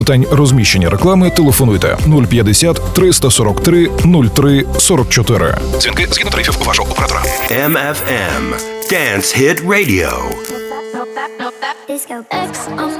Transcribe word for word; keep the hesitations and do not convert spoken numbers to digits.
Питань розміщення реклами телефонуйте нуль п'ятдесят триста сорок три нуль три сорок чотири. Дзвінки згідно тарифів вашого оператора. Ем Еф Ем Dance Hit Radio. Disco X on